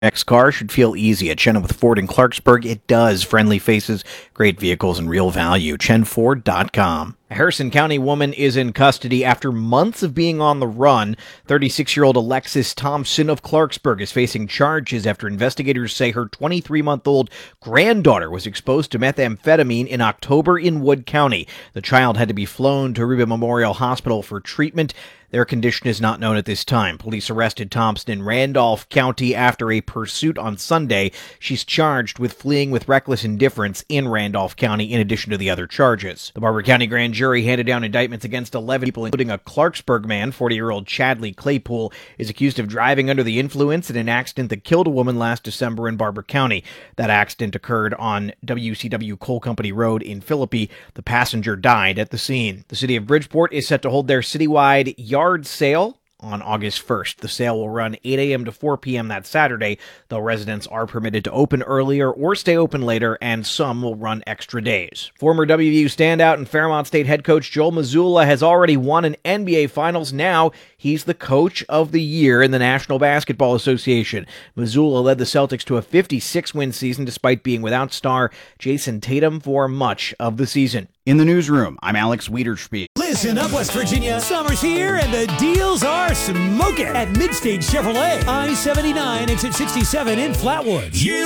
Next car should feel easy. At Chenoweth Ford in Clarksburg, it does. Friendly faces, great vehicles, and real value. ChenFord.com. A Harrison County woman is in custody after months of being on the run. 36-year-old Alexis Thompson of Clarksburg is facing charges after investigators say her 23-month-old granddaughter was exposed to methamphetamine in October in Wood County. The child had to be flown to Reba Memorial Hospital for treatment. Their condition is not known at this time. Police arrested Thompson in Randolph County after a pursuit on Sunday. She's charged with fleeing with reckless indifference in Randolph County in addition to the other charges. The Barber County grand jury handed down indictments against 11 people, including a Clarksburg man. 40-year-old Chadley Claypool is accused of driving under the influence in an accident that killed a woman last December in Barber County. That accident occurred on WCW Coal Company Road in Philippi. The passenger died at the scene. The city of Bridgeport is set to hold their citywide yard sale on August 1st. The sale will run 8 a.m. to 4 p.m. that Saturday, though residents are permitted to open earlier or stay open later, and some will run extra days. Former WVU standout and Fairmont State head coach Joel Mazzulla has already won an NBA Finals. Now he's the coach of the year in the National Basketball Association. Mazzulla led the Celtics to a 56-win season despite being without star Jason Tatum for much of the season. In the newsroom, I'm Alex Wiederspiel. Listen up, West Virginia. Summer's here and the deals are smoking at Midstage Chevrolet. I-79 exit 67 in Flatwoods.